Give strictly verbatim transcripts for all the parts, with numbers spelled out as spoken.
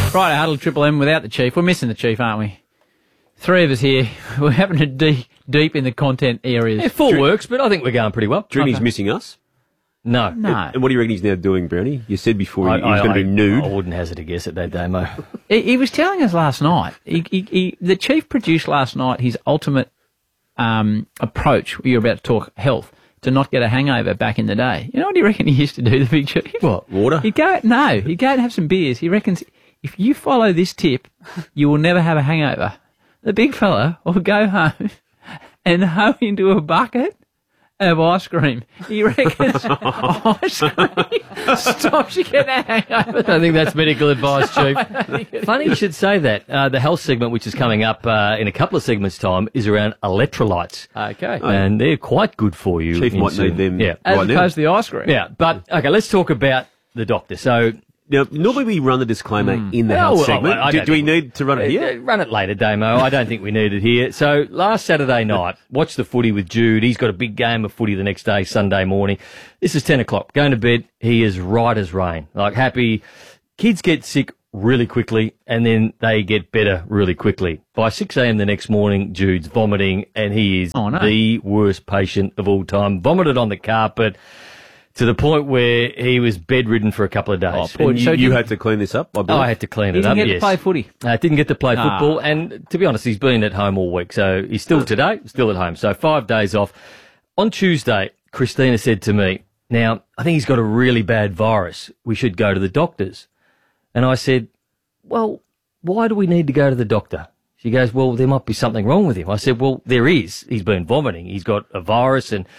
Right, Huddle Triple M without the Chief. We're missing the Chief, aren't we? Three of us here. We're having to deep, deep in the content areas. Yeah, full works, but I think we're going pretty well. Do you reckon Okay. he's missing us? No. No. And what do you reckon he's now doing, Brownie? You said before he, he was I- going to I- be nude. I wouldn't hazard a guess at that, Damo. He, he was telling us last night. He, he, he, the Chief produced last night his ultimate um, approach. You're about to talk health. To not get a hangover back in the day. You know what do you reckon he used to do, the big Chief? What? Water? He'd go, no, he'd go and have some beers. He reckons if you follow this tip, you will never have a hangover. The big fella will go home and hoe into a bucket of ice cream. He reckons ice cream stops you getting a hangover. I think that's medical advice, Chief. Funny you should say that. Uh, the health segment, which is coming up uh, in a couple of segments' time, is around electrolytes. Okay. And they're quite good for you. Chief in might some- need them. Yeah. As right now. opposed to the ice cream. Yeah, but, okay, let's talk about the doctor. So, Now, normally we run the disclaimer in the Oh, health well, segment. I do don't do we think- need to run it here? Uh, run it later, Damo. I don't think we need it here. So last Saturday night, watch the footy with Jude. He's got a big game of footy the next day, Sunday morning. This is ten o'clock. Going to bed. He is right as rain. Like happy. Kids get sick really quickly and then they get better really quickly. By six a.m. the next morning, Jude's vomiting and he is Oh, no. the worst patient of all time. Vomited on the carpet to the point where he was bedridden for a couple of days. Oh, poor- And you, So you did- had to clean this up, I Oh, believe. I had to clean He it didn't up, get yes. to play footy. Uh, didn't get to play Ah. football, and to be honest, he's been at home all week, so he's still today, still at home. So five days off. On Tuesday, Christina said to me, now, I think he's got a really bad virus. We should go to the doctors. And I said, well, why do we need to go to the doctor? She goes, well, there might be something wrong with him. I said, well, there is. He's been vomiting. He's got a virus and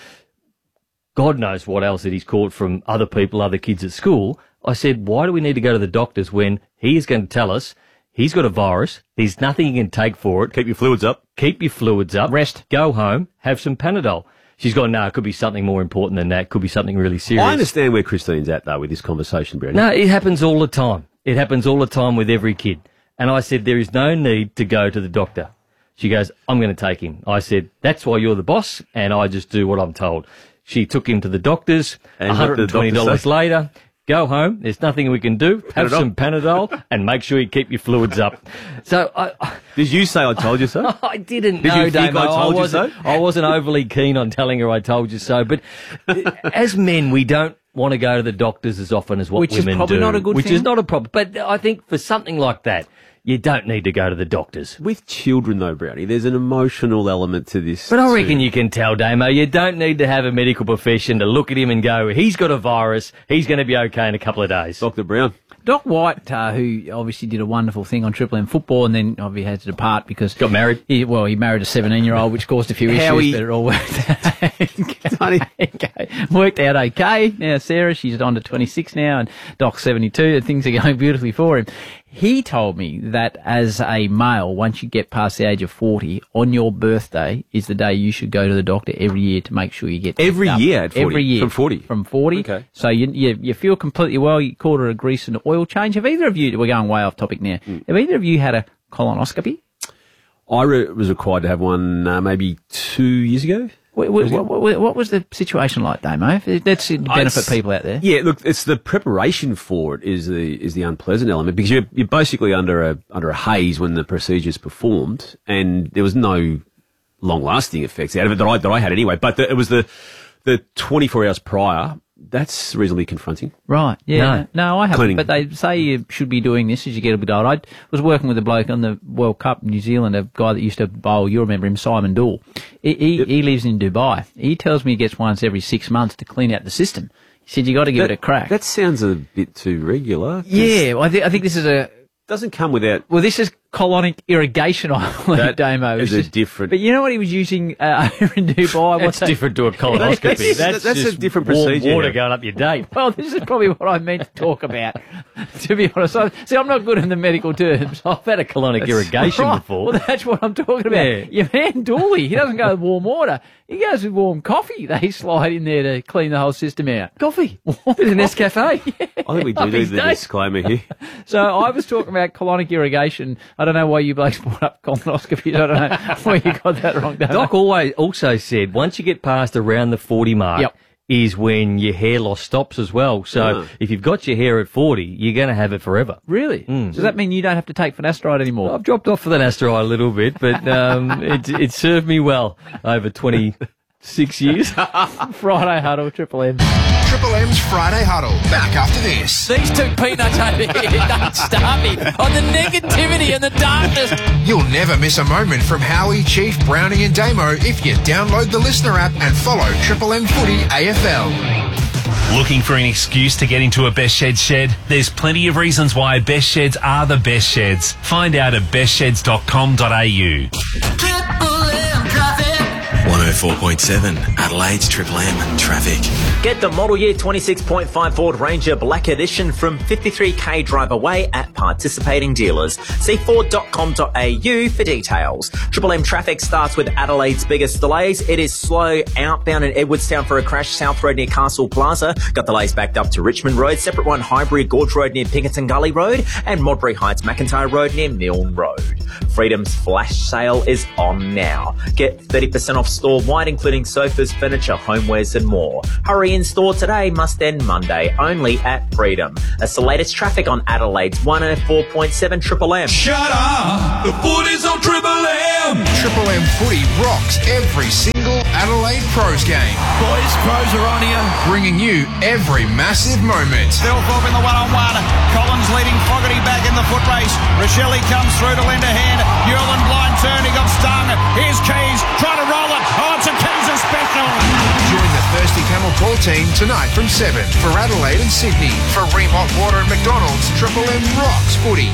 God knows what else that he's caught from other people, other kids at school. I said, why do we need to go to the doctors when he is going to tell us he's got a virus, there's nothing he can take for it, Keep your fluids up. keep your fluids up, Rest. go home, have some Panadol. She's gone, no, it could be something more important than that, could be something really serious. I understand where Christine's at, though, with this conversation, Brownie. No, it happens all the time. It happens all the time with every kid. And I said, there is no need to go to the doctor. She goes, I'm going to take him. I said, that's why you're the boss, and I just do what I'm told. She took him to the doctors, And what did the one hundred twenty dollars doctor say? later, go home, there's nothing we can do, have Panadol. some Panadol, and make sure you keep your fluids up. So I... I Did you say I told you so? I didn't Did know, you think Damo. I told you wasn't, so? I wasn't overly keen on telling her I told you so. But uh, as men, we don't want to go to the doctors as often as what Which is women probably do. not a good Which thing. is not a problem. But I think for something like that, you don't need to go to the doctors. With children, though, Brownie, there's an emotional element to this. But I reckon too. you can tell, Damo, you don't need to have a medical profession to look at him and go, he's got a virus, he's going to be okay in a couple of days. Doctor Brown. Doc White, uh, who obviously did a wonderful thing on Triple M football, and then obviously had to depart because Got married. He, well, he married a seventeen-year-old, which caused a few How issues, he- but it all worked out. Funny. Okay. Worked out okay. Now Sarah, she's on to twenty-six now, and Doc's seventy-two, and things are going beautifully for him. He told me that as a male, once you get past the age of forty, on your birthday is the day you should go to the doctor every year to make sure you get Every checked up. year at forty? Every year. From forty? From forty. Okay. So you, you you feel completely well. You call it a grease and oil change. Have either of you, we're going way off topic now, Mm. have either of you had a colonoscopy? I re- was required to have one uh, maybe two years ago. What, what, what, what was the situation like, Damo? That's to benefit It's- people out there. Yeah, look, it's the preparation for it is the is the unpleasant element because you're you're basically under a under a haze when the procedure's performed, and there was no long lasting effects out of it that I that I had anyway. But the, it was the the twenty-four hours prior. That's reasonably confronting. Right, yeah. No, I haven't, Cleaning. but they say you should be doing this as you get a bit older. I was working with a bloke on the World Cup in New Zealand, a guy that used to bowl, you remember him, Simon Dool. He, he, Yep. he lives in Dubai. He tells me he gets once every six months to clean out the system. He said you got to give That, it a crack. that sounds a bit too regular. 'cause Yeah, well, I, th- I think this is a... it doesn't come without. Well, this is colonic irrigation, I believe, That Damo. is It's a just- different- But you know what he was using uh, over in Dubai? That's What's that- different to a colonoscopy. That's- that's a just different warm procedure. water going up your date. Well, this is probably what I meant to talk about, to be honest. I, see, I'm not good in the medical terms. I've had a colonic irrigation Right. before. Well, that's what I'm talking about. Yeah. Your man Dooley, he doesn't go with warm water. He goes with warm coffee. They slide in there to clean the whole system out. Coffee. Bit of Nescafe. I think we do Up need his the day. disclaimer here. So I was talking about colonic irrigation. I don't know why you blokes brought up colonoscopy. I don't know where you got that wrong. Don't Doc always also said once you get past around the forty mark, Yep. is when your hair loss stops as well. So Yeah. if you've got your hair at forty, you're going to have it forever. Really? Does that mean you don't have to take finasteride anymore? I've dropped off for the finasteride a little bit, but um, it, it served me well over twenty-six years. Friday Huddle, Triple M. Triple M's Friday Huddle. Back after this. These two peanuts over here don't start me on the negativity and the darkness. You'll never miss a moment from Howie, Chief, Brownie and Damo if you download the Listener app and follow Triple M Footy A F L. Looking for an excuse to get into a Best Sheds shed? There's plenty of reasons why Best Sheds are the best sheds. Find out at best sheds dot com dot a u. one oh four point seven Adelaide's Triple M Traffic. Get the model year twenty-six point five Ford Ranger Black Edition from fifty-three k drive away at participating dealers. See ford dot com dot a u for details. Triple M traffic starts with Adelaide's biggest delays. It is slow outbound in Edwardstown for a crash, South Road near Castle Plaza. Got delays backed up to Richmond Road, separate one Highbury Gorge Road near Pinkerton Gully Road, and Modbury Heights McIntyre Road near Milne Road. Freedom's flash sale is on now. Get thirty percent off store-wide, including sofas, furniture, homewares and more. Hurry in store today, must end Monday, only at Freedom. That's the latest traffic on Adelaide's one oh four point seven Triple M. Shut up! The footy's on Triple M! Triple M Footy rocks every single Adelaide Pros game. Boys, pros are on here. Bringing you every massive moment. Stilthorpe in the one-on-one. Collins leading Fogarty back in the foot race. Rochelle comes through to lend a hand. Newland blind turn. He got stung. Here's Keys trying to roll it. Oh, it's a Keys special. Join the Thirsty Camel Call team tonight from seven for Adelaide and Sydney. For Ream Hot Water and McDonald's, Triple M rocks footy.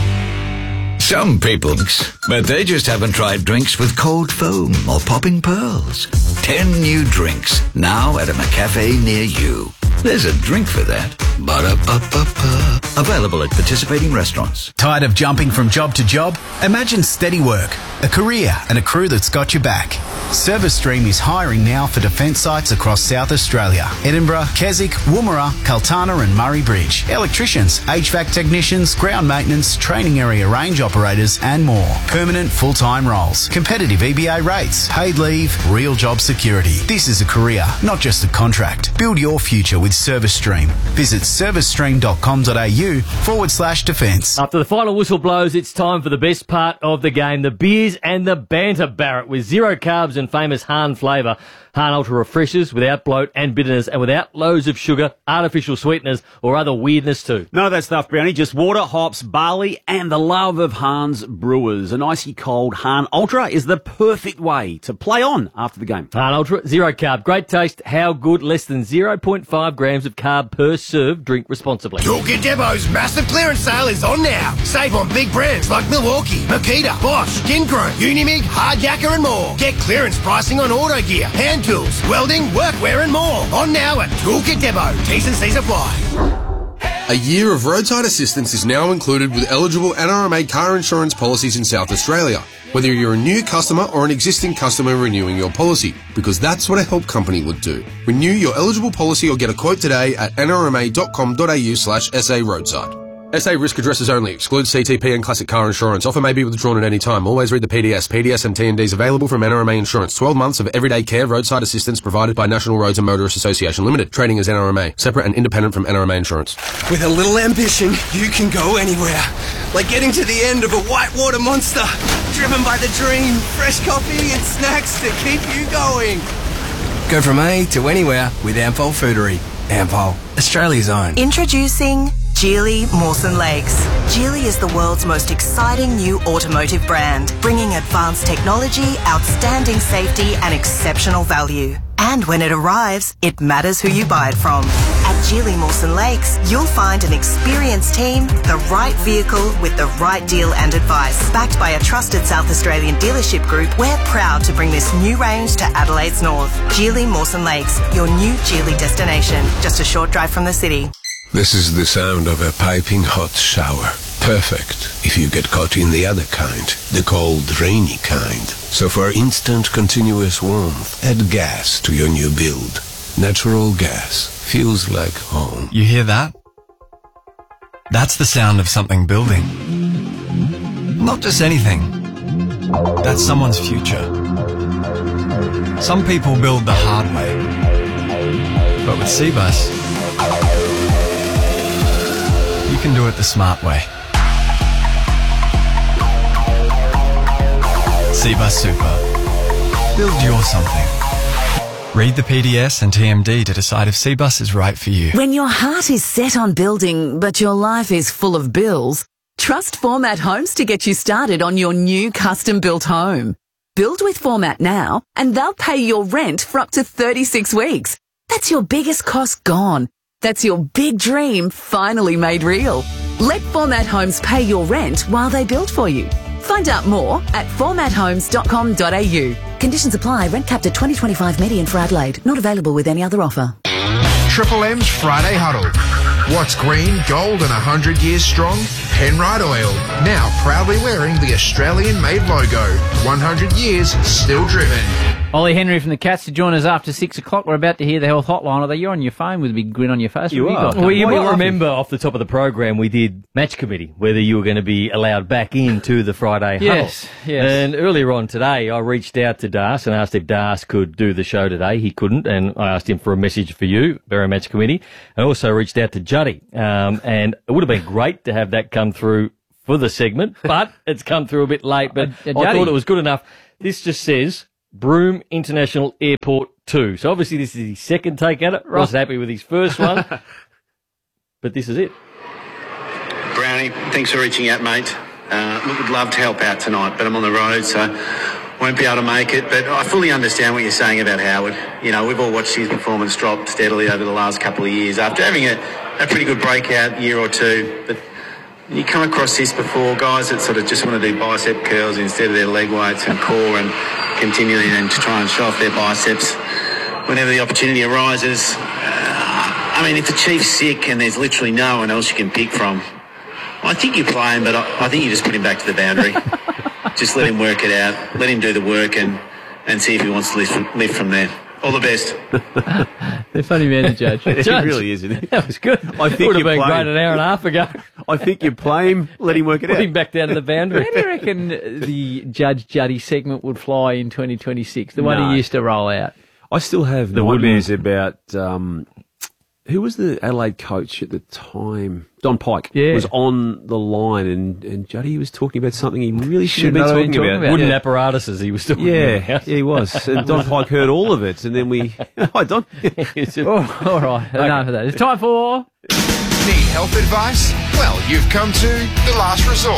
Some people, but they just haven't tried drinks with cold foam or popping pearls. Ten new drinks, now at a McCafe near you. There's a drink for that. Ba-da-ba-ba-ba. Available at participating restaurants. Tired of jumping from job to job? Imagine steady work, a career and a crew that's got your back. ServiceStream is hiring now for defence sites across South Australia. Edinburgh, Keswick, Woomera, Kaltana and Murray Bridge. Electricians, H V A C technicians, ground maintenance, training area range operators and more. Permanent full-time roles. Competitive E B A rates. Paid leave. Real job security. This is a career, not just a contract. Build your future with ServiceStream. Visit servicestream dot com dot a u forward slash defence. After the final whistle blows, it's time for the best part of the game, the beers and the banter, Barrett, with zero carbs and famous Hahn flavour. Hahn Ultra refreshes without bloat and bitterness and without loads of sugar, artificial sweeteners or other weirdness too. None of that stuff, Brownie. Just water, hops, barley and the love of Hahn's brewers. An icy cold Hahn Ultra is the perfect way to play on after the game. Hahn Ultra, zero carb, great taste, how good, less than zero point five grams of carb per serve. Drink responsibly. Toolkit Depot's massive clearance sale is on now. Save on big brands like Milwaukee, Makita, Bosch, Kincro, Unimig, Hardjacker and more. Get clearance pricing on auto gear, hand tools, welding, workwear and more. On now at Toolkit Depot. T's and C's apply. A year of roadside assistance is now included with eligible N R M A car insurance policies in South Australia, whether you're a new customer or an existing customer renewing your policy, because that's what a help company would do. Renew your eligible policy or get a quote today at n r m a dot com dot a u slash s a roadside. S A risk addresses only. Excludes C T P and classic car insurance. Offer may be withdrawn at any time. Always read the P D S. P D S and T N Ds available from N R M A Insurance. twelve months of everyday care roadside assistance provided by National Roads and Motorists Association Limited. Trading as N R M A. Separate and independent from N R M A Insurance. With a little ambition, you can go anywhere. Like getting to the end of a whitewater monster. Driven by the dream. Fresh coffee and snacks to keep you going. Go from A to anywhere with Ampol Foodery. Ampol, Australia's own. Introducing Geely Mawson Lakes. Geely is the world's most exciting new automotive brand, bringing advanced technology, outstanding safety and exceptional value. And when it arrives, it matters who you buy it from. At Geely Mawson Lakes, you'll find an experienced team, the right vehicle with the right deal and advice. Backed by a trusted South Australian dealership group, we're proud to bring this new range to Adelaide's north. Geely Mawson Lakes, your new Geely destination, just a short drive from the city. This is the sound of a piping hot shower. Perfect if you get caught in the other kind, the cold, rainy kind. So for instant, continuous warmth, add gas to your new build. Natural gas feels like home. You hear that? That's the sound of something building. Not just anything. That's someone's future. Some people build the hard way. But with Cbus, you can do it the smart way. Cbus Super. Build your something. Read the P D S and T M D to decide if Cbus is right for you. When your heart is set on building, but your life is full of bills, trust Format Homes to get you started on your new custom-built home. Build with Format now, and they'll pay your rent for up to thirty-six weeks. That's your biggest cost gone. That's your big dream finally made real. Let Format Homes pay your rent while they build for you. Find out more at format homes dot com dot a u. Conditions apply. Rent capped at twenty twenty-five median for Adelaide. Not available with any other offer. Triple M's Friday Huddle. What's green, gold and one hundred years strong? Penrite Oil. Now proudly wearing the Australian-made logo. one hundred years still driven. Ollie Henry from the Cats to join us after six o'clock. We're about to hear the health hotline. Although you're on your phone with a big grin on your face. You What have are. got? Well, you Why are might laughing? remember off the top of the program we did match committee, whether you were going to be allowed back into the Friday Huddle. Yes, yes. And earlier on today, I reached out to Das and asked if Das could do the show today. He couldn't, and I asked him for a message for you, Barrow Match Committee. I also reached out to Juddy, um, and it would have been great to have that come through for the segment, but it's come through a bit late. But Uh, uh, I Juddy. thought it was good enough. This just says Broome International Airport two. So obviously this is his second take at it. Right. Wasn't happy with his first one, but this is it. Brownie, thanks for reaching out, mate. Uh, look, would love to help out tonight, but I'm on the road, so won't be able to make it. But I fully understand what you're saying about Howard. You know, we've all watched his performance drop steadily over the last couple of years after having a, a pretty good breakout year or two. But you come across this before, guys that sort of just want to do bicep curls instead of their leg weights and core and continually then to try and show off their biceps whenever the opportunity arises. Uh, I mean, if the Chief's sick and there's literally no one else you can pick from, I think you play him, but I, I think you just put him back to the boundary. Just let him work it out. Let him do the work and, and see if he wants to live from, live from there. All the best. They're funny man, the judge. He Judge. really is, isn't he? That was good. I think would have you been play great him. an hour and a half ago. I think you play him, let him work it Put out. him back down to the boundary. How do you reckon the Judge Juddy segment would fly in twenty twenty-six? The one No. he used to roll out. I still have The nightmares about um, who was the Adelaide coach at the time? Don Pike Yeah. was on the line, and, and Juddy was talking about something he really shouldn't Should have not been have talking, been talking about. about. Wooden Yeah. apparatuses he was talking Yeah, about. yeah, he was. And Don Pike heard all of it, and then we. Hi, Don. Oh, all right, enough of that. It's time for. Need health advice? Well, you've come to the last resort.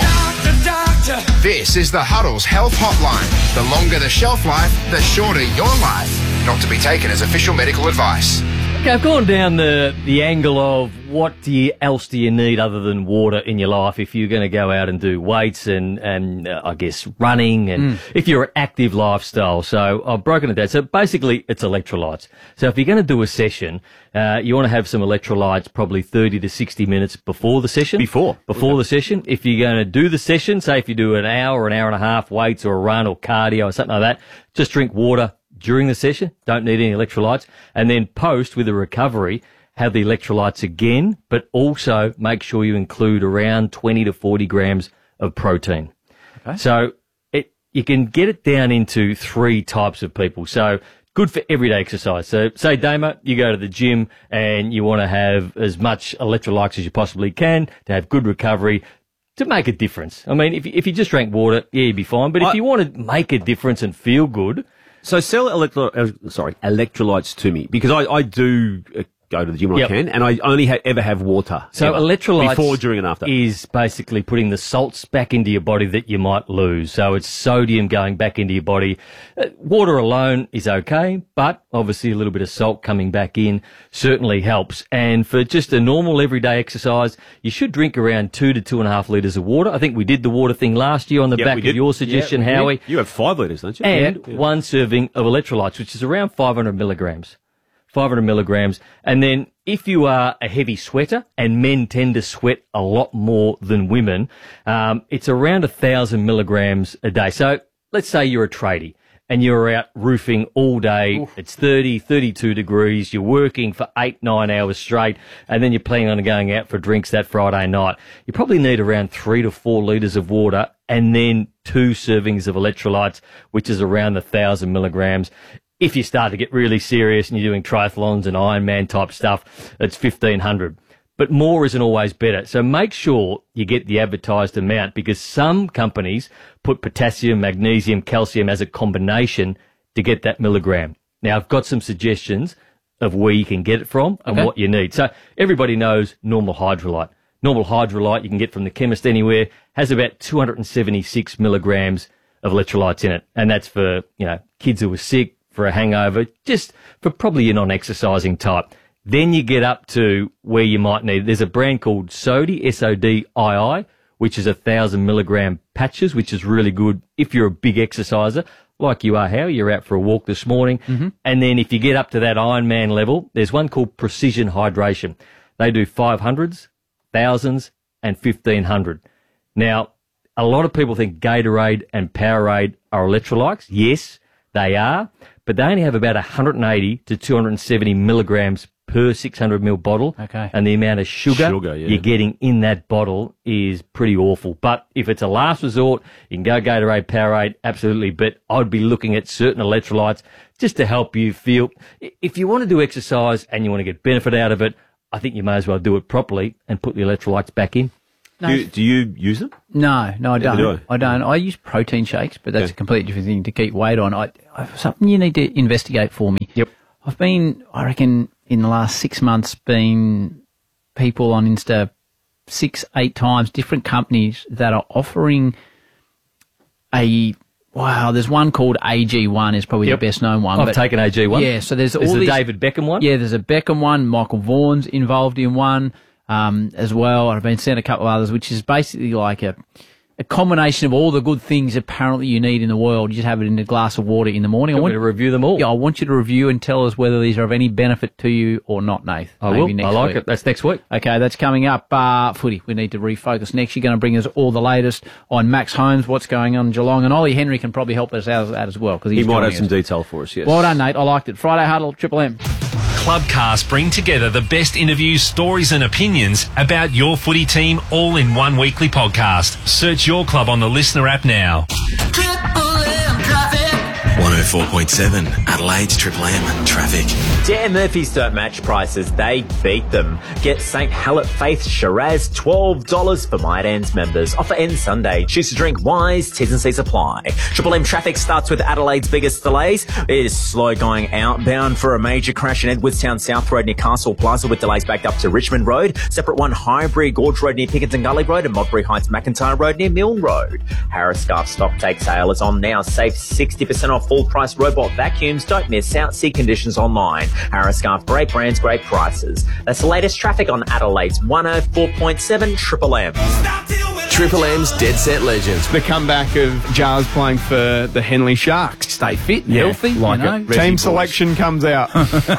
This is the Huddle's Health Hotline. The longer the shelf life, the shorter your life. Not to be taken as official medical advice. Okay, I've gone down the, the angle of what do you, else do you need other than water in your life if you're going to go out and do weights and, and uh, I guess running and Mm. if you're an active lifestyle. So I've broken it down. So basically it's electrolytes. So if you're going to do a session, uh, you want to have some electrolytes probably thirty to sixty minutes before the session. Before? Before the session. If you're going to do the session, say if you do an hour or an hour and a half weights or a run or cardio or something like that, just drink water during the session, don't need any electrolytes, and then post with a recovery, have the electrolytes again, but also make sure you include around twenty to forty grams of protein. Okay. So it, you can get it down into three types of people. So good for everyday exercise. So say, Damo, you go to the gym and you want to have as much electrolytes as you possibly can to have good recovery, to make a difference. I mean, if you, if you just drank water, yeah, you'd be fine. But if I- you want to make a difference and feel good, So sell electro- uh, sorry, electrolytes to me, because I, I do uh, go to the gym when Yep. I can, and I only ha- ever have water. So ever, electrolytes before, during, and after. is basically putting the salts back into your body that you might lose. So it's sodium going back into your body. Uh, water alone is okay, but obviously a little bit of salt coming back in certainly helps. And for just a normal everyday exercise, you should drink around two to two and a half litres of water. I think we did the water thing last year on the Yep, back we of did. your suggestion, Yeah, we Howie. did. You have five litres, don't you? And Yeah. one serving of electrolytes, which is around five hundred milligrams. five hundred milligrams. And then if you are a heavy sweater, and men tend to sweat a lot more than women, um, it's around a thousand milligrams a day. So let's say you're a tradie and you're out roofing all day. Oof. It's thirty, thirty-two degrees. You're working for eight, nine hours straight, and then you're planning on going out for drinks that Friday night. You probably need around three to four litres of water and then two servings of electrolytes, which is around a thousand milligrams. If you start to get really serious and you're doing triathlons and Ironman type stuff, it's fifteen hundred. But more isn't always better. So make sure you get the advertised amount, because some companies put potassium, magnesium, calcium as a combination to get that milligram. Now, I've got some suggestions of where you can get it from and Okay. what you need. So everybody knows normal hydrolyte. Normal hydrolyte you can get from the chemist anywhere, has about two hundred seventy-six milligrams of electrolytes in it. And that's for, you know, kids who are sick, for a hangover, just for probably your non-exercising type. Then you get up to where you might need, there's a brand called Sodi, S O D I I, which is a thousand milligram patches, which is really good if you're a big exerciser, like you are, How you're out for a walk this morning. Mm-hmm. And then if you get up to that Ironman level, there's one called Precision Hydration. They do five hundreds, thousands, and fifteen hundred. Now, a lot of people think Gatorade and Powerade are electrolytes. Yes, they are, but they only have about one hundred eighty to two hundred seventy milligrams per six hundred milliliter bottle. Okay. And the amount of sugar, Sugar, yeah. you're getting in that bottle is pretty awful. But if it's a last resort, you can go Gatorade, Powerade, absolutely. But I'd be looking at certain electrolytes just to help you feel. If you want to do exercise and you want to get benefit out of it, I think you may as well do it properly and put the electrolytes back in. No. Do you, do you use them? No, no, I Never don't. do I. I. don't. I use protein shakes, but that's Okay. a completely different thing to keep weight on. I, I something you need to investigate for me. Yep. I've been, I reckon, in the last six months, been people on Insta six, eight times, different companies that are offering a. Wow, there's one called A G one is probably Yep. the best known one. I've but- taken A G one. Yeah, so there's There's all the these, David Beckham one. Yeah, there's a Beckham one. Michael Vaughan's involved in one um, as well. I've been sent a couple of others, which is basically like a, a combination of all the good things apparently you need in the world. You just have it in a glass of water in the morning. You I want want me to review them all? Yeah, I want you to review and tell us whether these are of any benefit to you or not, Nath. I Maybe will. next I like week. it. That's next week. Okay, that's coming up. Uh, footy, we need to refocus next. You're going to bring us all the latest on Max Holmes, what's going on in Geelong, and Ollie Henry can probably help us out with that as well, because He he's might have joining some us. detail for us, yes. Well done, Nate. I liked it. Friday Huddle, Triple M. Clubcast bring together the best interviews, stories and opinions about your footy team all in one weekly podcast. Search your club on the Listener app now. one oh four point seven Adelaide's Triple M Traffic. Dan Murphy's don't match prices, they beat them. Get Saint Hallett Faith Shiraz, twelve dollars for My Dan's members. Offer ends Sunday. Choose to drink wise, T's and C's apply. Triple M traffic starts with Adelaide's biggest delays. It is slow going outbound for a major crash in Edwardstown South Road near Castle Plaza with delays backed up to Richmond Road. Separate one, Highbury Gorge Road near Pickens and Gully Road and Modbury Heights McIntyre Road near Milne Road. Harris Scarf stock take sale is on now. Save sixty percent off full price robot vacuums. Don't miss out. See conditions online. Harris Scarf, great brands, great prices. That's the latest traffic on Adelaide's one oh four point seven Triple M. Triple M's Dead Set Legends. The comeback of Jars playing for the Henley Sharks. Stay fit and Yeah, healthy, like you know. it. Team selection comes out.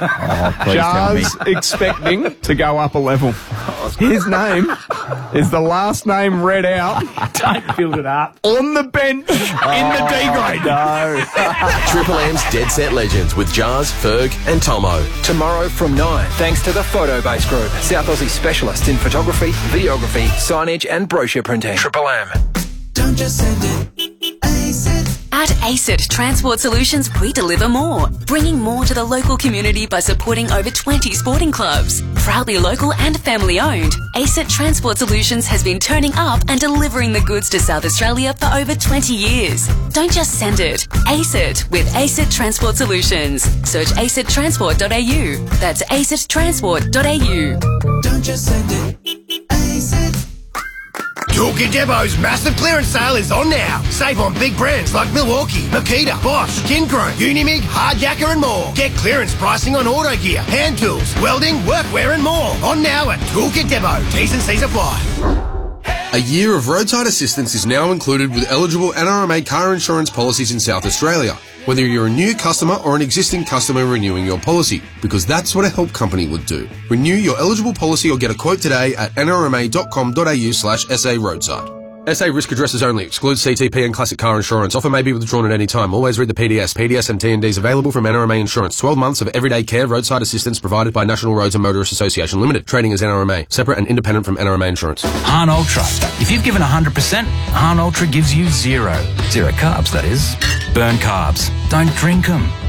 Jars expecting to go up a level. His name is the last name read out. Don't build it up. On the bench in the D grade. No. Triple M's Dead Set Legends with Jars, Ferg and Tomo. Tomorrow from nine, thanks to the Photobase Group, South Aussie specialists in photography, videography, signage and brochure printing. Triple M. Don't just send it. At ACID Transport Solutions, we deliver more, bringing more to the local community by supporting over twenty sporting clubs. Proudly local and family owned, ACID Transport Solutions has been turning up and delivering the goods to South Australia for over twenty years. Don't just send it. ACID with ACID Transport Solutions. Search acid transport dot a u. That's acid transport dot a u. Don't just send it. ACID. Toolkit Depot's massive clearance sale is on now. Save on big brands like Milwaukee, Makita, Bosch, Kincrone, Unimig, Hardjacker and more. Get clearance pricing on auto gear, hand tools, welding, workwear and more. On now at Toolkit Depot. T's and C's apply. A year of roadside assistance is now included with eligible N R M A car insurance policies in South Australia, whether you're a new customer or an existing customer renewing your policy, because that's what a help company would do. Renew your eligible policy or get a quote today at n r m a dot com dot a u slash s a roadside. S A risk addresses only. Excludes C T P and classic car insurance. Offer may be withdrawn at any time. Always read the P D S. P D S and T and Ds available from N R M A Insurance. twelve months of everyday care roadside assistance provided by National Roads and Motorists Association Limited. Trading as N R M A. Separate and independent from N R M A Insurance. Hahn Ultra. If you've given one hundred percent, Hahn Ultra gives you zero. Zero carbs, that is. Burn carbs. Don't drink them.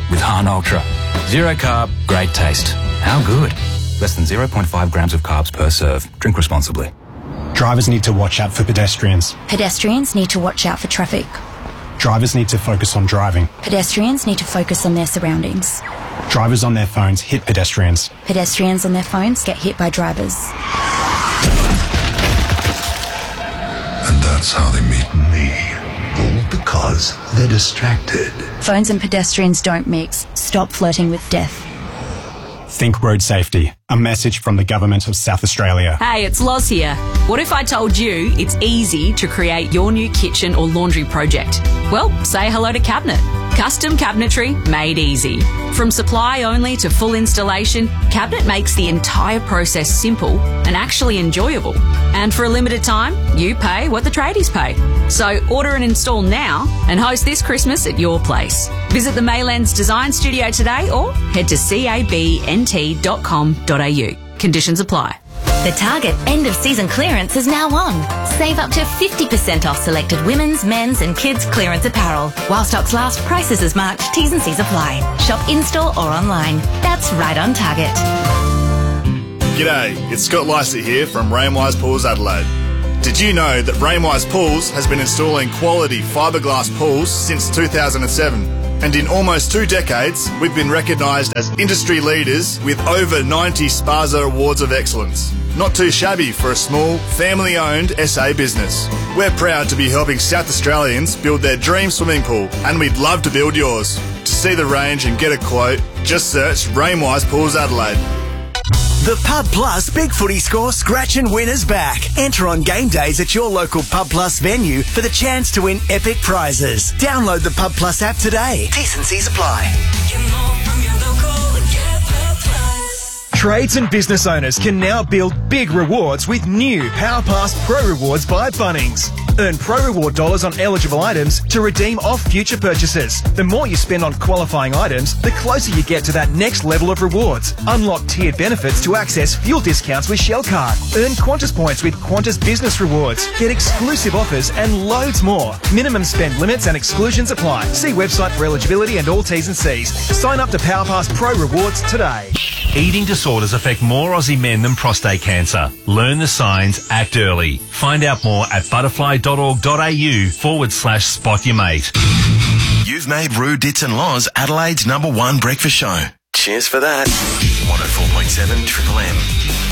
with Hahn Ultra. Zero carb, great taste. How good? Less than zero point five grams of carbs per serve. Drink responsibly. Drivers need to watch out for pedestrians. Pedestrians need to watch out for traffic. Drivers need to focus on driving. Pedestrians need to focus on their surroundings. Drivers on their phones hit pedestrians. Pedestrians on their phones get hit by drivers. And that's how they meet me. All because they're distracted. Phones and pedestrians don't mix. Stop flirting with death. Think road safety. A message from the Government of South Australia. Hey, it's Loz here. What if I told you it's easy to create your new kitchen or laundry project? Well, say hello to Cabinet. Custom cabinetry made easy. From supply only to full installation, Cabinet makes the entire process simple and actually enjoyable. And for a limited time, you pay what the tradies pay. So order and install now and host this Christmas at your place. Visit the Maylands Design Studio today or head to cabnt dot com dot a u. Conditions apply. The Target end of season clearance is now on. Save up to fifty percent off selected women's, men's and kids clearance apparel. While stocks last, prices as March. T's and C's apply. Shop in-store or online. That's right on Target. G'day, it's Scott Lycett here from Rainwise Pools Adelaide. Did you know that Rainwise Pools has been installing quality fiberglass pools since two thousand seven? And in almost two decades, we've been recognised as industry leaders with over ninety Sparza Awards of Excellence. Not too shabby for a small, family-owned S A business. We're proud to be helping South Australians build their dream swimming pool, and we'd love to build yours. To see the range and get a quote, just search Rainwise Pools Adelaide. The Pub Plus Big Footy Score Scratch and Win is back. Enter on game days at your local Pub Plus venue for the chance to win epic prizes. Download the Pub Plus app today. T's and C's apply. Trades and business owners can now build big rewards with new PowerPass Pro Rewards by Bunnings. Earn Pro Reward dollars on eligible items to redeem off future purchases. The more you spend on qualifying items, the closer you get to that next level of rewards. Unlock tiered benefits to access fuel discounts with Shell Card. Earn Qantas points with Qantas Business Rewards. Get exclusive offers and loads more. Minimum spend limits and exclusions apply. See website for eligibility and all T's and C's. Sign up to PowerPass Pro Rewards today. Eating disorders affect more Aussie men than prostate cancer. Learn the signs, act early. Find out more at butterfly.org.au forward slash spot your mate. You've made Roo Dits and Laws Adelaide's number one breakfast show. Cheers for that. one oh four point seven Triple M.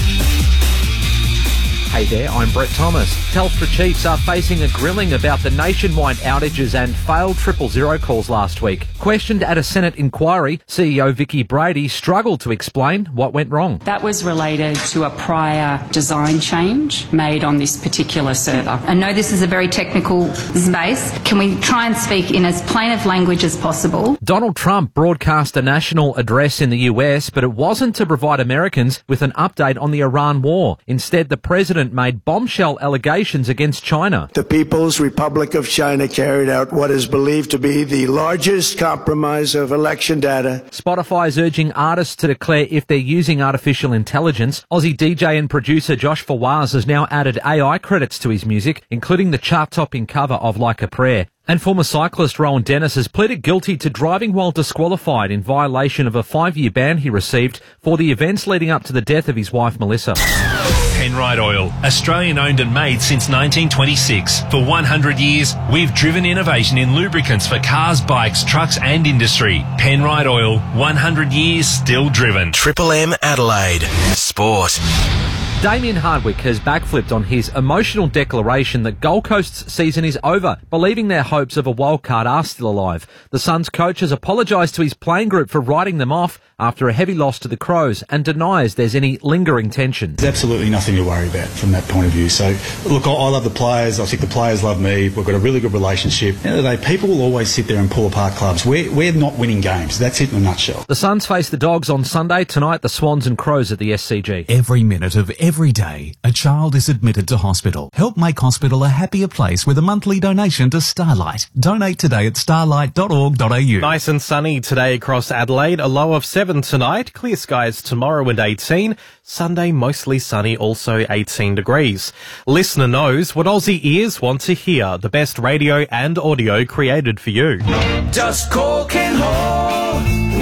Hey there, I'm Brett Thomas. Telstra Chiefs are facing a grilling about the nationwide outages and failed triple zero calls last week. Questioned at a Senate inquiry, C E O Vicky Brady struggled to explain what went wrong. That was related to a prior design change made on this particular server. I know this is a very technical space. Can we try and speak in as plain of language as possible? Donald Trump broadcast a national address in the U S, but it wasn't to provide Americans with an update on the Iran war. Instead, the president made bombshell allegations against China. The People's Republic of China carried out what is believed to be the largest compromise of election data. Spotify is urging artists to declare if they're using artificial intelligence. Aussie D J and producer Josh Fawaz has now added A I credits to his music, including the chart-topping cover of Like a Prayer. And former cyclist Rowan Dennis has pleaded guilty to driving while disqualified in violation of a five-year ban he received for the events leading up to the death of his wife Melissa. Penrite Oil, Australian owned and made since nineteen twenty-six. For one hundred years, we've driven innovation in lubricants for cars, bikes, trucks and industry. Penrite Oil, one hundred years still driven. Triple M Adelaide. Sport. Damien Hardwick has backflipped on his emotional declaration that Gold Coast's season is over, believing their hopes of a wildcard are still alive. The Suns coach has apologised to his playing group for writing them off after a heavy loss to the Crows and denies there's any lingering tension. There's absolutely nothing to worry about from that point of view. So, look, I, I love the players. I think the players love me. We've got a really good relationship. At the end of the day, people will always sit there and pull apart clubs. We're, we're not winning games. That's it in a nutshell. The Suns face the Dogs on Sunday. Tonight, the Swans and Crows at the S C G. Every minute of every day, a child is admitted to hospital. Help make hospital a happier place with a monthly donation to Starlight. Donate today at starlight dot org dot a u. Nice and sunny today across Adelaide. A low of seven tonight. Clear skies tomorrow and eighteen. Sunday mostly sunny, also eighteen degrees. Listener knows what Aussie ears want to hear. The best radio and audio created for you. Just call Ken Hall.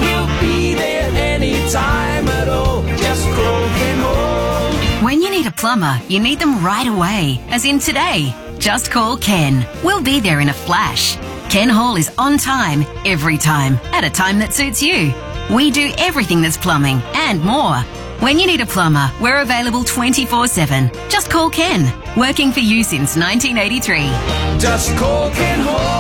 time at all. Just call Ken Hall. When you need a plumber, you need them right away, as in today. Just call Ken. We'll be there in a flash. Ken Hall is on time, every time, at a time that suits you. We do everything that's plumbing and more. When you need a plumber, we're available twenty-four seven. Just call Ken. Working for you since nineteen eighty-three. Just call Ken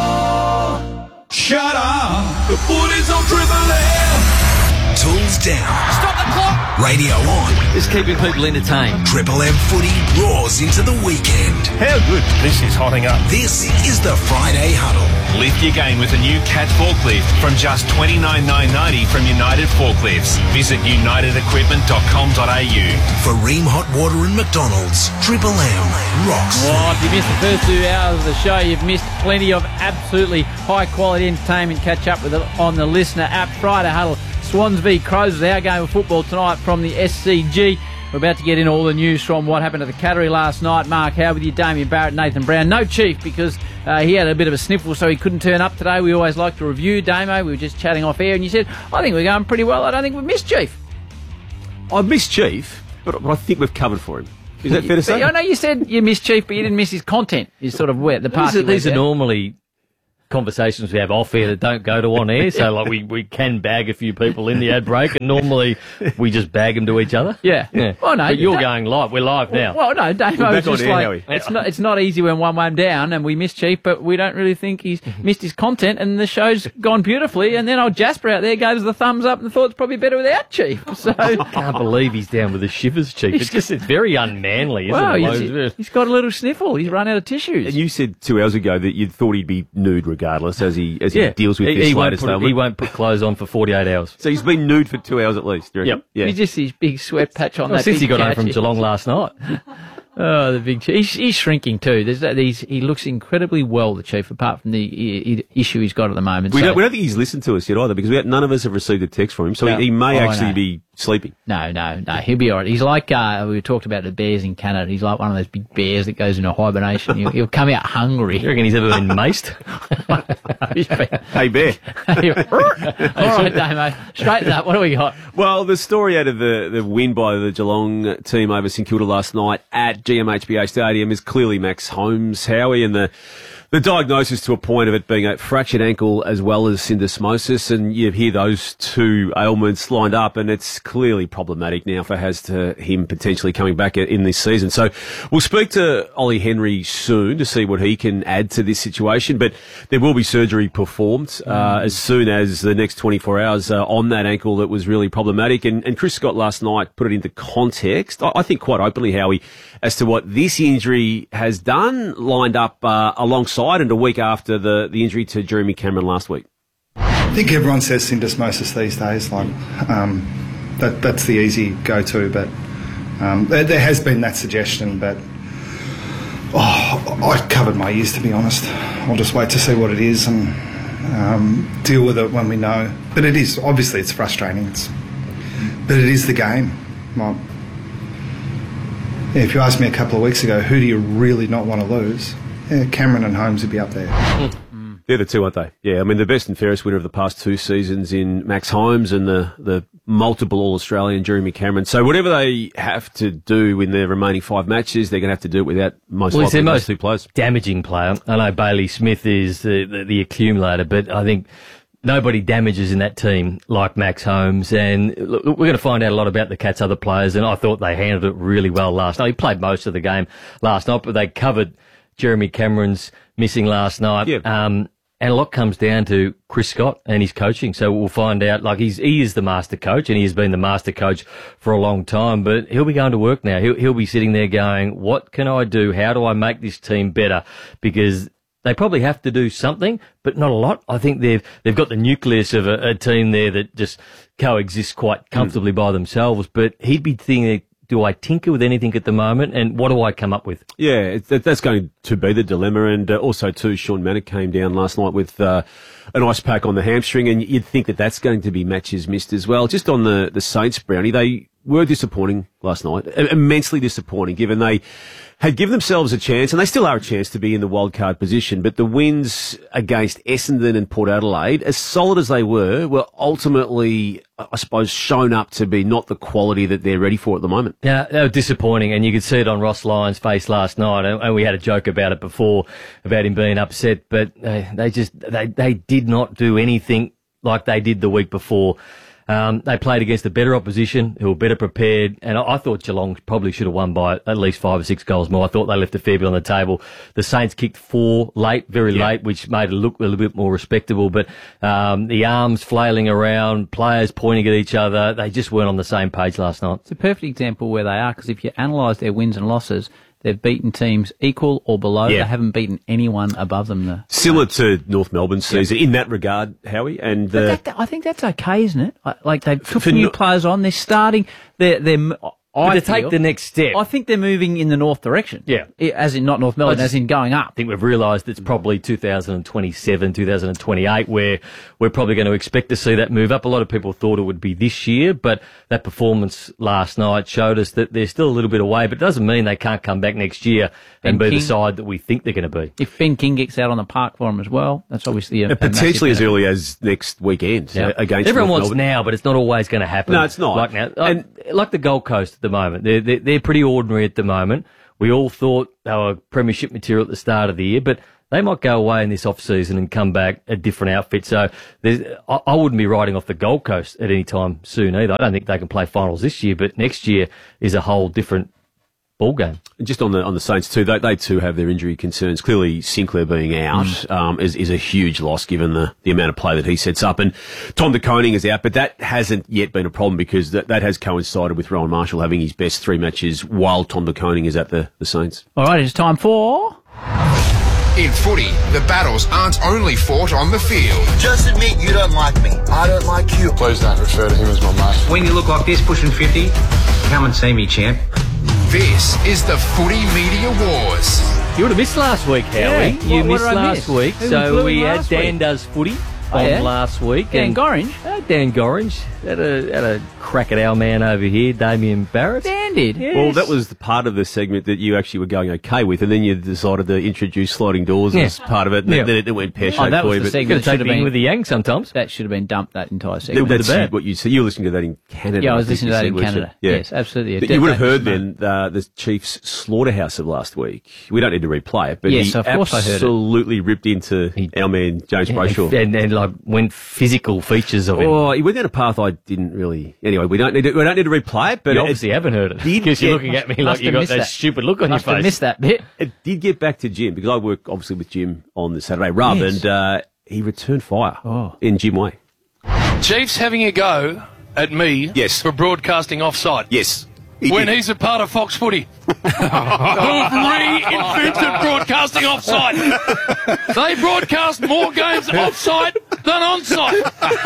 Hall. Shut up. The footy's on Triple M. Tools down. Stop the clock. Radio on. Just keeping people entertained. Triple M footy roars into the weekend. How good this is hotting up. This is the Friday Huddle. Lift your game with a new Cat forklift from just twenty-nine thousand nine hundred ninety from United Forklifts. Visit united equipment dot com dot a u. For Ream Hot Water and McDonald's, Triple M rocks. Well, if you missed the first two hours of the show, you've missed plenty of absolutely high-quality entertainment. Catch up with it on the Listener app. Friday Huddle. Swans v Crows is our game of football tonight from the S C G. We're about to get in all the news from what happened at the Cattery last night. Mark Howe with you, Damien Barrett, Nathan Brown. No Chief because uh, he had a bit of a sniffle, so he couldn't turn up today. We always like to review Damo. We were just chatting off air, and you said, I think we're going pretty well. I don't think we've missed Chief. I've missed Chief, but, but I think we've covered for him. Is that fair to say? I know you said you missed Chief, but you didn't miss his content. Is sort of where the part. These are, these are normally conversations we have off air that don't go to on air, so like we, we can bag a few people in the ad break, and normally we just bag them to each other. Yeah. yeah. Well, no, but you're da- going live. We're live now. Well, no, Dave We're was back just on air, like, Howie. it's not it's not easy when one went down, and we missed Chief, but we don't really think he's missed his content, and the show's gone beautifully. And then old Jasper out there gave us the thumbs up and thought it's probably better without Chief. So I can't believe he's down with the shivers, Chief. It's just it's very unmanly, isn't well, it? he's, he's got a little sniffle. He's run out of tissues. And you said two hours ago that you thought he'd be nude regardless as he as yeah. he deals with he, this he latest won't put, ailment. He won't put clothes on for forty-eight hours. So he's been nude for two hours at least, do you reckon? Yep. Yeah. He's just his big sweat patch on well, that since big he got home couch. from Geelong last night. Oh, the big chief. He's, he's shrinking too. There's that, he's, he looks incredibly well, the Chief, apart from the i- i- issue he's got at the moment. We, so, don't, we don't think he's listened to us yet either, because we, none of us have received a text from him, so No. he, he may Oh, actually no. be sleeping. No, no, no. He'll be all right. He's like, uh, we talked about the bears in Canada. He's like one of those big bears that goes into hibernation. He'll, he'll come out hungry. You reckon he's ever been maced? Hey, Bear. All right, Damo. Straighten up. What do we got? Well, the story out of the, the win by the Geelong team over St Kilda last night at G M H B A Stadium is clearly Max Holmes, Howie, and the the diagnosis to a point of it being a fractured ankle as well as syndesmosis, and you hear those two ailments lined up, and it's clearly problematic now for as to him potentially coming back in this season. So we'll speak to Ollie Henry soon to see what he can add to this situation, but there will be surgery performed uh, as soon as the next twenty-four hours uh, on that ankle that was really problematic. And, and Chris Scott last night put it into context, I, I think quite openly, Howie, as to what this injury has done, lined up uh, alongside and a week after the, the injury to Jeremy Cameron last week. I think everyone says syndesmosis these days, like um, that, that's the easy go-to, but um, there, there has been that suggestion, but oh, I covered my ears, to be honest. I'll just wait to see what it is and um, deal with it when we know. But it is, obviously it's frustrating, it's, but it is the game. Like, yeah, if you asked me a couple of weeks ago, who do you really not want to lose? Yeah, Cameron and Holmes would be up there. They're the two, aren't they? Yeah, I mean, the best and fairest winner of the past two seasons in Max Holmes and the, the multiple All-Australian Jeremy Cameron. So whatever they have to do in their remaining five matches, they're going to have to do it without most well, likely those most two players. Damaging player. I know Bailey Smith is the, the, the accumulator, but I think nobody damages in that team like Max Holmes. And look, we're going to find out a lot about the Cats' other players, and I thought they handled it really well last night. He played most of the game last night, but they covered Jeremy Cameron's missing last night. Yeah. Um, and a lot comes down to Chris Scott and his coaching. So we'll find out, like he's, he is the master coach and he has been the master coach for a long time, but he'll be going to work now. He'll, he'll be sitting there going, what can I do? How do I make this team better? Because they probably have to do something, but not a lot. I think they've, they've got the nucleus of a, a team there that just coexists quite comfortably mm. by themselves, but he'd be thinking, do I tinker with anything at the moment, and what do I come up with? Yeah, it's, that's going to be the dilemma, and uh, also too, Sean Mannix came down last night with uh, an ice pack on the hamstring, and you'd think that that's going to be matches missed as well. Just on the, the Saints, Brownie, they were disappointing last night. I- immensely disappointing, given they had given themselves a chance, and they still are a chance to be in the wildcard position. But the wins against Essendon and Port Adelaide, as solid as they were, were ultimately, I suppose, shown up to be not the quality that they're ready for at the moment. Yeah, they were disappointing, and you could see it on Ross Lyon's face last night, and, and we had a joke about it before, about him being upset, but they, they just, they, they did not do anything like they did the week before. Um, they played against a better opposition who were better prepared, and I, I thought Geelong probably should have won by at least five or six goals more. I thought they left a fair bit on the table. The Saints kicked four late, very yeah. late, which made it look a little bit more respectable, but um, the arms flailing around, players pointing at each other, they just weren't on the same page last night. It's a perfect example where they are, because if you analyse their wins and losses, they've beaten teams equal or below. Yeah. They haven't beaten anyone above them. The, Similar to North Melbourne's season yeah. in that regard, Howie. And uh, that, that, I think that's okay, isn't it? Like they've took for new no- players on. They're starting. They're they're. I to feel, take the next step. I think they're moving in the north direction. Yeah. As in not North Melbourne, just, as in going up. I think we've realised it's probably two thousand twenty-seven, two thousand twenty-eight where we're probably going to expect to see that move up. A lot of people thought it would be this year, but that performance last night showed us that they're still a little bit away, but it doesn't mean they can't come back next year and Ben be King, the side that we think they're going to be. If Ben King gets out on the park for them as well, that's obviously a, a potentially as benefit. early as next weekend Yeah. uh, against Everyone North wants Melbourne. now, but it's not always going to happen. No, it's not. Like now, like, like the Gold Coast at the moment, they're, they're they're pretty ordinary at the moment. We all thought they were premiership material at the start of the year, but they might go away in this off season and come back a different outfit. So there's, I, I wouldn't be riding off the Gold Coast at any time soon either. I don't think they can play finals this year, but next year is a whole different ball game. Just on the on the Saints too, they, they too have their injury concerns. Clearly, Sinclair being out mm. um, is is a huge loss given the, the amount of play that he sets up. And Tom De Koning is out, but that hasn't yet been a problem because that, that has coincided with Rowan Marshall having his best three matches while Tom De Koning is at the, the Saints. All right, it's time for... In footy, the battles aren't only fought on the field. Just admit you don't like me. I don't like you. Please don't refer to him as my mate. When you look like this, pushing fifty, come and see me, champ. This is the Footy Media Wars. You would have missed last week, Howie. Yeah. You What- what missed did I last miss? week. Who So blew we him had last Dan week? Does Footy Oh, on yeah? last week. Dan and- Gorringe? Uh, Dan Gorringe. Had a, had a crack at our man over here, Damien Barrett. Dan did. Yes. Well, that was the part of the segment that you actually were going okay with, and then you decided to introduce sliding doors Yeah. as part of it, and Yeah. then it, it went pear-shaped Oh, that for was you. the but- segment Gotta that should take have the yin been... with the yang sometimes. That should have been dumped, that entire segment. That's bad. what you said. You were listening to that in Canada. Yeah, I was think listening you to that said, in weren't you? Canada. Yes, absolutely. But Yeah, you would have that- heard then uh, the Chiefs' slaughterhouse of last week. We don't need to replay it, but Yes, he of course I heard it. absolutely ripped into our man James Brayshaw. And, and like went physical features of him. Oh, he went down a path I didn't really. Anyway, we don't need to. We don't need to replay it. But you it obviously haven't heard it did because you're get- looking at me Must like you have got missed that, that. stupid look on Must your have face. missed that bit. It did get back to Jim because I work obviously with Jim on the Saturday Rub, Yes. and uh, he returned fire Oh. in Jim Way. Chiefs having a go at me Yes. for broadcasting offside. Yes. When he's a part of Fox Footy. Who've reinvented broadcasting offside. They broadcast more games offside than onside.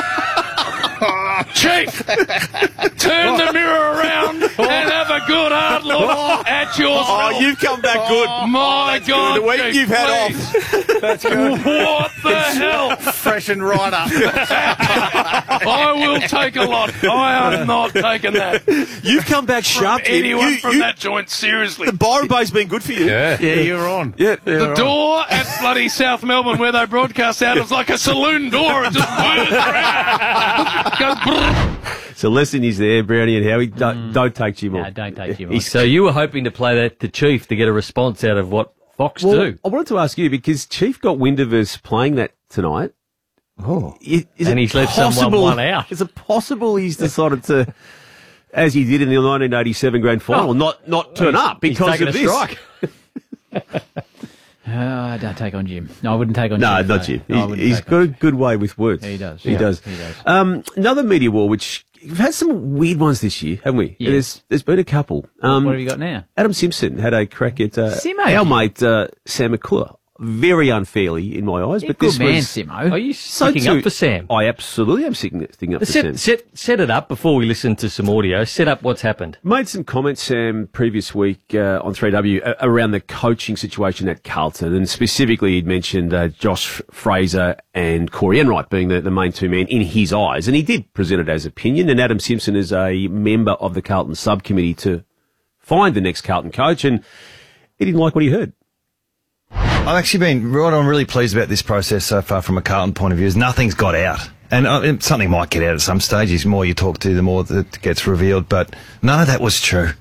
Chief, turn the mirror around and have a good hard look at yourself. Oh, you've come back good. My God, good. The week Chief, you've had please. off. That's good. What the hell? Freshen right up. I will take a lot. I am not taking that. You've come back sharp. From anyone You- from you- that joint, seriously. The Byron Bay's been good for you. Yeah, you're on. Yeah. The door at bloody South Melbourne where they broadcast out is like a saloon door. It just whirs around. Goes brrr. So lesson is there, Brownie and Howie. Don't, don't take Jim No, on. don't take Jim on. So you were hoping to play that to Chief to get a response out of what Fox Well, do. I wanted to ask you because Chief got wind of us playing that tonight. Oh. Is, is And it he's let someone possible, one out. Is it possible he's decided to, as he did in the nineteen eighty-seven grand final, Oh. not not turn He's- up he's because taken of a this? strike. Uh, don't take on Jim. No, I wouldn't take on No, Jim. not Jim. No, I He, wouldn't he's take got on a good way with words. He does. He Yeah, does. he does. Um, another media war, which we've had some weird ones this year, haven't we? Yes. There's, there's been a couple. Um, What have you got now? Adam Simpson had a crack at uh, Simo. our mate uh, Sam McClure very unfairly in my eyes. Yeah, but good this man, was Simo. Are you so sticking too- up for Sam? I absolutely am sticking, sticking up for Sam. Set, set, set it up before we listen to some audio. Set up what's happened. Made some comments, Sam, previous week uh, on three W uh, around the coaching situation at Carlton, and specifically he'd mentioned uh, Josh Fraser and Corey Enright being the, the main two men in his eyes, and he did present it as opinion, and Adam Simpson is a member of the Carlton subcommittee to find the next Carlton coach, and he didn't like what he heard. I've actually been, what I'm really pleased about this process so far from a Carlton point of view is nothing's got out. And uh, something might get out at some stage. The more you talk to, the more that gets revealed. But none of that was true.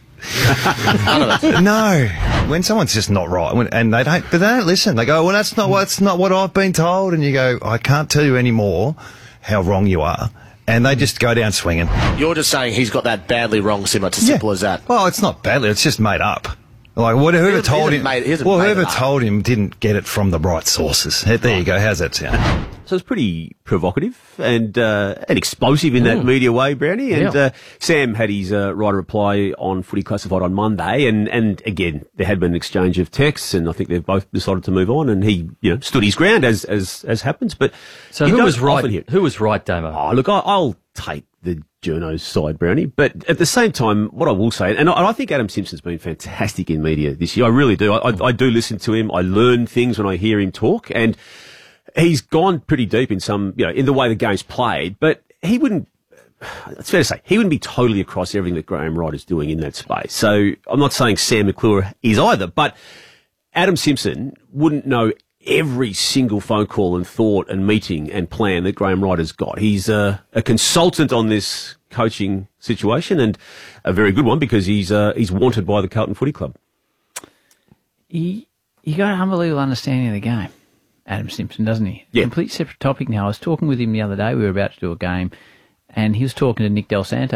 No. When someone's just not right, when, and they don't, but they don't listen. They go, well, that's not what, that's not what I've been told. And you go, I can't tell you anymore how wrong you are. And they just go down swinging. You're just saying he's got that badly wrong, Simmer. It's as simple as that. Well, it's not badly. It's just made up. Like whatever, whoever He hasn't- told he him, hasn't made- he hasn't well, made whoever it up. told him didn't get it from the right sources. There you go. How's that sound? So it's pretty provocative and uh, and explosive in that Mm. media way, Brownie. And Yeah. uh, Sam had his uh, right of reply on Footy Classified on Monday, and, and again there had been an exchange of texts, and I think they've both decided to move on. And he, you know, stood his ground as as as happens. But So you who don't was right? often hear- Who was right, Damo? Oh, look, I, I'll take the journo's side, Brownie. But at the same time, what I will say, and I, I think Adam Simpson's been fantastic in media this year. I really do. I, I, I do listen to him. I learn things when I hear him talk, and he's gone pretty deep in some, you know, in the way the game's played. But he wouldn't. It's fair to say he wouldn't be totally across everything that Graham Wright is doing in that space. So I'm not saying Sam McClure is either, but Adam Simpson wouldn't know every single phone call and thought and meeting and plan that Graham Wright has got. He's a, a consultant on this coaching situation, and a very good one because he's uh, he's wanted by the Carlton Footy Club. He, he got an unbelievable understanding of the game, Adam Simpson, doesn't he? Yeah. Complete separate topic now. I was talking with him the other day. We were about to do a game, and he was talking to Nick Del Santo.